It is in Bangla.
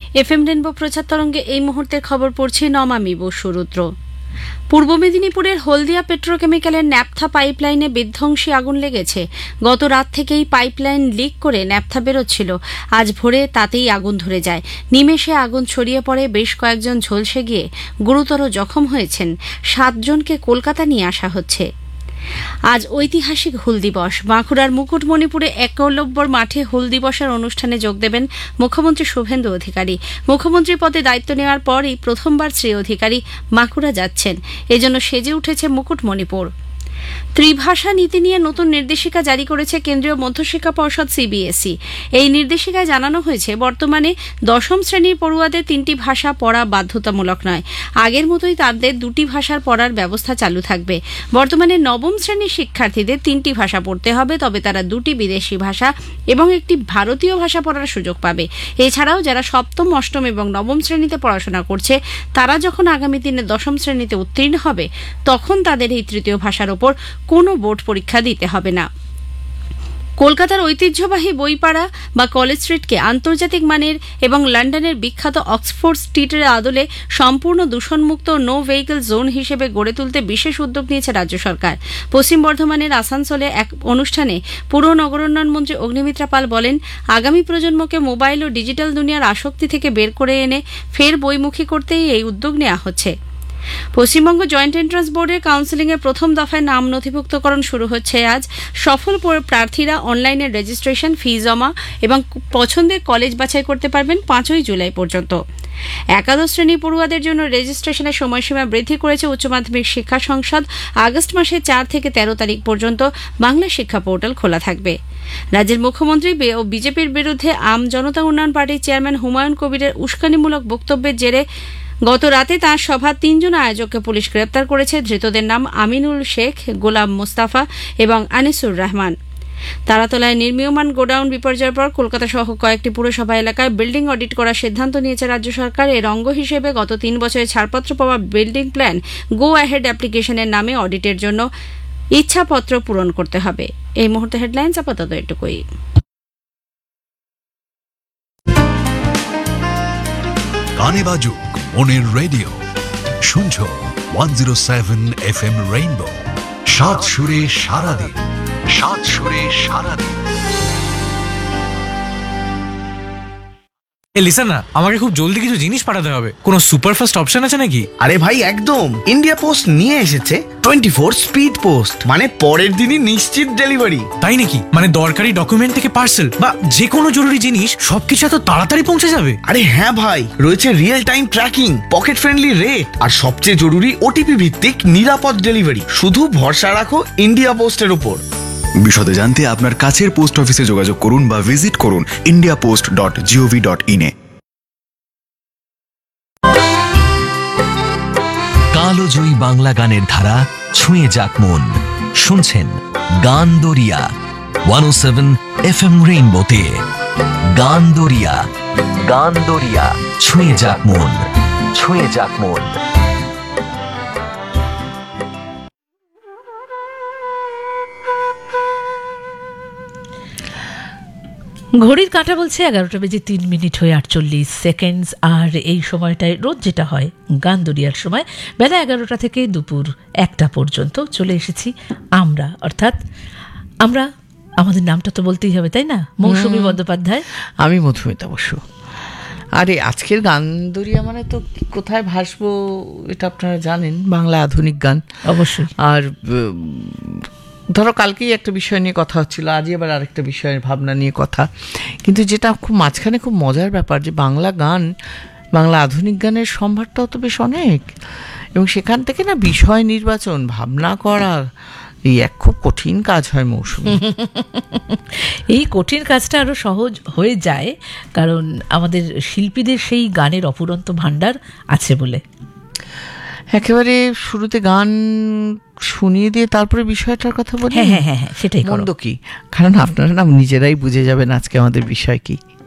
এফএম রেনবো প্রচার তরঙ্গে এই মুহূর্তের খবর পড়ছি নমামি বসুরুদ্র। পূর্ব মেদিনীপুরের হলদিয়া পেট্রোকেমিক্যালের ন্যাপথা পাইপলাইনে বিধ্বংসী আগুন লেগেছে। গত রাত থেকেই পাইপলাইন লিক করে ন্যাপথা বেরোচ্ছিল। আজ ভোরে তাতেই আগুন ধরে যায়। নিমেষে আগুন ছড়িয়ে পড়ে, বেশ কয়েকজন ঝলসে গিয়ে গুরুতর জখম হয়েছেন। 7 জনকে কলকাতা নিয়ে আসা হচ্ছে। আজ ঐতিহাসিক হুল দিবস। বাঁকুড়ার মুকুটমণিপুরে একলব্য মাঠে হুল দিবসের অনুষ্ঠানে যোগ দেবেন মুখ্যমন্ত্রী শুভেন্দু অধিকারী। মুখ্যমন্ত্রী পদে দায়িত্ব নেওয়ার পরই প্রথমবার শ্রী অধিকারী বাঁকুড়া যাচ্ছেন। এজন্য সেজে উঠেছে মুকুটমণিপুর। ত্রিভাষা নীতি নিয়ে নতুন নির্দেশিকা জারি করেছে কেন্দ্রীয় মধ্যশিক্ষা পর্ষদ সিবিএসই। এই নির্দেশিকায় জানানো হয়েছে, বর্তমানে 10ম শ্রেণীর পড়ুয়াদের 3টি ভাষা পড়া বাধ্যতামূলক নয়। আগের মতোই তাদের 2টি ভাষার পড়ার ব্যবস্থা চালু থাকবে। বর্তমানে 9ম শ্রেণীর শিক্ষার্থীদের 3টি ভাষা পড়তে হবে, তবে তারা 2টি বিদেশি ভাষা এবং একটি ভারতীয় ভাষা পড়ার সুযোগ পাবে। এছাড়াও যারা 7ম, 8ম এবং 9ম শ্রেণীতে পড়াশোনা করছে, তারা যখন আগামী দিনে 10ম শ্রেণীতে উত্তীর্ণ হবে, তখন তাদের এই তৃতীয় ভাষার ওপর কোনো বোর্ড পরীক্ষা দিতে হবে না। কলকাতার ঐতিহ্যবাহী বইপাড়া বা কলেজ স্ট্রিটকে আন্তর্জাতিক মানের এবং লন্ডনের বিখ্যাত অক্সফোর্ড স্ট্রিটের আদলে সম্পূর্ণ দূষণমুক্ত নো ভেহিকল জোন হিসেবে গড়ে তুলতে বিশেষ উদ্যোগ নিয়েছে রাজ্য সরকার। পশ্চিম বর্ধমানের আসানসোলে এক অনুষ্ঠানে পুর নগরোন্নয়ন মন্ত্রী অগ্নিমিত্রা পাল বলেন, আগামী প্রজন্মকে মোবাইল ও ডিজিটাল দুনিয়ার আসক্তি থেকে বের করে এনে ফের বইমুখী করতেই এই উদ্যোগ নেওয়া হচ্ছে। পশ্চিমবঙ্গ জয়েন্ট এন্ট্রান্স বোর্ডের কাউন্সেলিংয়ের প্রথম দফায় নাম নথিভুক্তকরণ শুরু হচ্ছে আজ। সফল প্রার্থীরা অনলাইনে রেজিস্ট্রেশন, ফি জমা এবং পছন্দের কলেজ বাছাই করতে পারবেন 5ই জুলাই পর্যন্ত। একাদশ শ্রেণী পড়ুয়াদের জন্য রেজিস্ট্রেশনের সময়সীমা বৃদ্ধি করেছে উচ্চ মাধ্যমিক শিক্ষা সংসদ। আগস্ট মাসের 4 থেকে 13 তারিখ পর্যন্ত বাংলা শিক্ষা পোর্টাল খোলা থাকবে। রাজ্যের মুখ্যমন্ত্রী ও বিজেপির বিরুদ্ধে আম জনতা উন্নয়ন পার্টির চেয়ারম্যান হুমায়ুন কবিরের উস্কানিমূলক বক্তব্যের জেরে গত রাতে তাঁর সভার 3 জন আয়োজককে পুলিশ গ্রেপ্তার করেছে। ধৃতদের নাম আমিনুল শেখ, গোলাম মোস্তাফা এবং আনিসুর রহমান। তারাতলায় নির্মীয়মান গোডাউন বিপর্যয়ের পর কলকাতা সহ কয়েকটি পুরসভা এলাকায় বিল্ডিং অডিট করার সিদ্ধান্ত নিয়েছে রাজ্য সরকার। এর অঙ্গ হিসেবে গত 3 বছরে ছাড়পত্র পাওয়া বিল্ডিং প্ল্যান গো অ্যাহেড অ্যাপ্লিকেশনের নামে অডিটের জন্য ইচ্ছাপত্র পূরণ করতে হবে। এই মুহূর্তে হেডলাইন্স আপাতত এটুকুই। গানে বাজুক মনের রেডিও, শুনছো 107 FM রেইনবো। 7 সুরে সারাদিন, 7 সুরে সারাদিন। লিসা না, আমাকে খুব জলদি কিছু জিনিস পাঠাতে হবে। কোনো সুপারফাস্ট অপশন আছে নাকি? আরে ভাই একদম, ইন্ডিয়া পোস্ট নিয়ে এসেছে 24 স্পিড পোস্ট, মানে পরের দিনই নিশ্চিত ডেলিভারি। তাই নাকি? মানে দরকারি ডকুমেন্ট থেকে পার্সেল বা যে কোনো জরুরি জিনিস সবকিছু এত তাড়াতাড়ি পৌঁছে যাবে? আরে হ্যাঁ ভাই, রয়েছে real time tracking, pocket friendly rate আর সবচেয়ে জরুরি ওটিপি ভিত্তিক নিরাপদ ডেলিভারি। শুধু ভরসা রাখো ইন্ডিয়া পোস্টের উপর। বিশদে জানতে আপনার কাছের পোস্ট অফিসে যোগাযোগ করুন বা ভিজিট করুন indiapost.gov.in এ। কালোজয়ী বাংলা গানের ধারা ছুঁয়ে যাক মন। শুনছেন গান দরিয়া 107 FM রেইনবোতে। গান দরিয়া, গান দরিয়া, ছুঁয়ে যাক মন, ছুঁয়ে যাক মন। ঘড়ির কাঁটা বলছে 11টা বেজে 3 মিনিট হয়ে 48 সেকেন্ড। আর এই সময়টায় রোজ যেটা হয় গান দরিয়ার সময়, বেলা 11টা থেকে দুপুর 1টা পর্যন্ত চলে এসেছি আমরা, অর্থাৎ আমরা, আমাদের নামটা তো বলতেই হবে তাই না? মৌসুমী বন্দ্যোপাধ্যায়, আমি মধুমিতা বসু। আরে আজকের গান দরিয়া মানে তো কোথায় ভাসবো এটা আপনারা জানেন, বাংলা আধুনিক গান অবশ্যই। আর ধরো কালকেই একটা বিষয় নিয়ে কথা হচ্ছিল, আজই আবার আরেকটা বিষয়ের ভাবনা নিয়ে কথা। কিন্তু যেটা খুব মাঝখানে খুব মজার ব্যাপার যে বাংলা গান, বাংলা আধুনিক গানের সম্ভারটাও তো বেশ অনেক, এবং সেখান থেকে না বিষয় নির্বাচন, ভাবনা করা, এই এক খুব কঠিন কাজ হয় মৌসুমী। এই কঠিন কাজটা আরো সহজ হয়ে যায় কারণ আমাদের শিল্পীদের সেই গানের অফুরন্ত ভাণ্ডার আছে বলে। একেবারে শুরুতে গান শুনিয়ে দিয়ে তারপরে বিষয়টার কথা বলি। হ্যাঁ হ্যাঁ হ্যাঁ, সেটাই। মন্দ কি, কারণ আপনারা না নিজেরাই বুঝে যাবেন আজকে আমাদের বিষয় কি।